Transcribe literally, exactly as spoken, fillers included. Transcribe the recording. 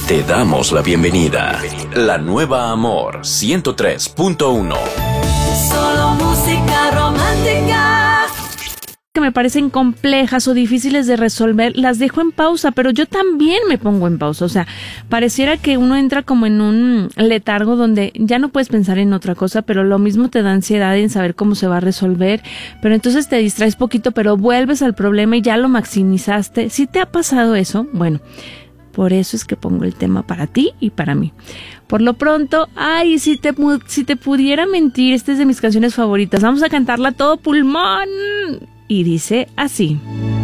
Te damos la bienvenida. La nueva Amor ciento tres punto uno. Solo música romántica. Que me parecen complejas o difíciles de resolver, las dejo en pausa, pero yo también me pongo en pausa. O sea, pareciera que uno entra como en un letargo donde ya no puedes pensar en otra cosa, pero lo mismo te da ansiedad en saber cómo se va a resolver, pero entonces te distraes poquito, pero vuelves al problema y ya lo maximizaste. ¿Sí te ha pasado eso? Bueno, por eso es que pongo el tema para ti y para mí. Por lo pronto, ay, si te, si te pudiera mentir, esta es de mis canciones favoritas. Vamos a cantarla a todo pulmón. Y dice así.